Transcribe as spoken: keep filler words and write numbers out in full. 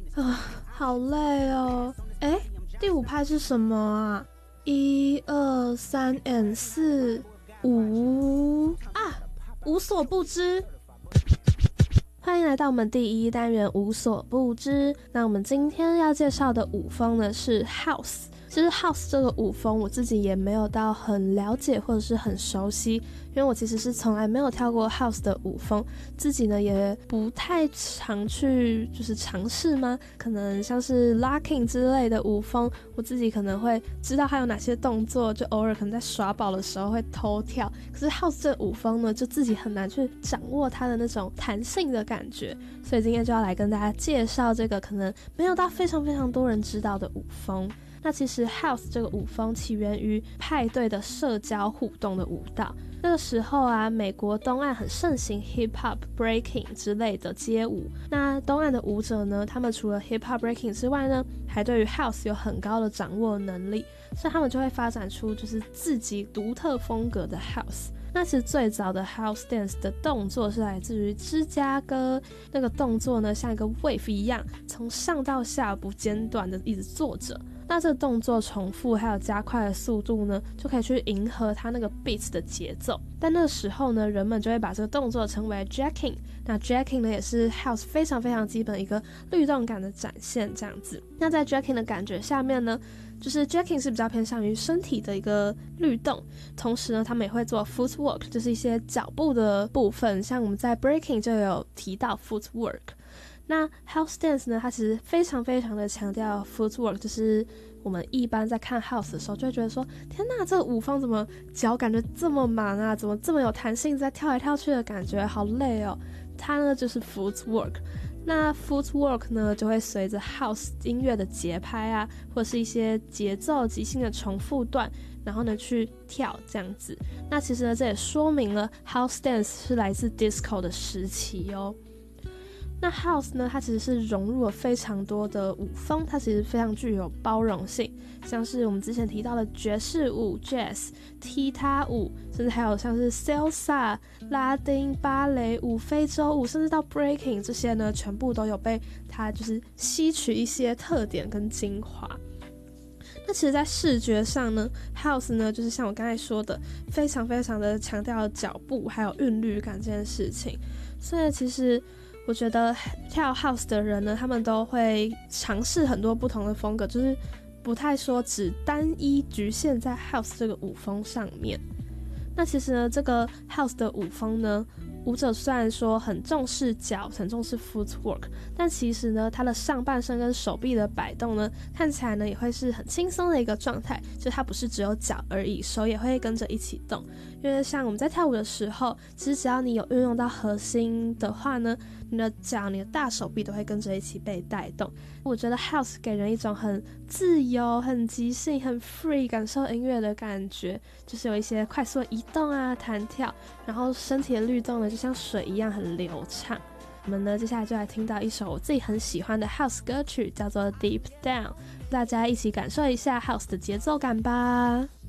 啊，好累哦。诶，第五拍是什么啊？一二三 and 四五啊，无所不知。欢迎来到我们第一单元无所不知。那我们今天要介绍的舞风呢是 House。其实 House 这个舞风我自己也没有到很了解或者是很熟悉，因为我其实是从来没有跳过 House 的舞风，自己呢也不太常去就是尝试吗？可能像是 Locking 之类的舞风，我自己可能会知道它有哪些动作，就偶尔可能在耍宝的时候会偷跳。可是 House 这个舞风呢，就自己很难去掌握它的那种弹性的感觉，所以今天就要来跟大家介绍这个可能没有到非常非常多人知道的舞风。那其实 House 这个舞风起源于派对的社交互动的舞蹈。那个时候啊，美国东岸很盛行 Hip Hop Breaking 之类的街舞。那东岸的舞者呢，他们除了 Hip Hop Breaking 之外呢，还对于 House 有很高的掌握能力，所以他们就会发展出就是自己独特风格的 House。那其实最早的 House Dance 的动作是来自于芝加哥，那个动作呢像一个 wave 一样，从上到下不间断的一直做着。那这个动作重复还有加快的速度呢，就可以去迎合它那个 beat 的节奏。但那个时候呢，人们就会把这个动作称为 jacking。那 jacking 呢也是 house 非常非常基本的一个律动感的展现这样子。那在 jacking 的感觉下面呢，就是 jacking 是比较偏向于身体的一个律动，同时呢他们也会做 footwork， 就是一些脚步的部分，像我们在 breaking 就有提到 footwork。那 House Dance 呢，它其实非常非常的强调 footwork， 就是我们一般在看 House 的时候就会觉得说，天哪，这个舞风怎么脚感觉这么满啊，怎么这么有弹性，在跳来跳去的感觉好累哦。它呢就是 footwork。那 footwork 呢就会随着 House 音乐的节拍啊，或者是一些节奏即兴的重复段，然后呢去跳这样子。那其实呢这也说明了 House Dance 是来自 Disco 的时期哦。那 House 呢，它其实是融入了非常多的舞风，它其实非常具有包容性，像是我们之前提到的爵士舞 Jazz、踢踏舞，甚至还有像是 Salsa、拉丁芭蕾舞、非洲舞，甚至到 Breaking 这些呢，全部都有被它就是吸取一些特点跟精华。那其实在视觉上呢 House 呢就是像我刚才说的，非常非常的强调脚步还有韵律感这件事情，所以其实我觉得跳 House 的人呢，他们都会尝试很多不同的风格，就是不太说只单一局限在 House 这个舞风上面。那其实呢，这个 House 的舞风呢，舞者虽然说很重视脚，很重视 footwork， 但其实呢，他的上半身跟手臂的摆动呢，看起来呢也会是很轻松的一个状态，就它不是只有脚而已，手也会跟着一起动。因为像我们在跳舞的时候，其实只要你有运用到核心的话呢，你的脚、你的大手臂都会跟着一起被带动。我觉得 House 给人一种很自由、很即兴、很 free 感受音乐的感觉，就是有一些快速的移动啊、弹跳，然后身体的律动呢就像水一样很流畅。我们呢接下来就来听到一首我自己很喜欢的 House 歌曲，叫做 Deep Down， 大家一起感受一下 House 的节奏感吧。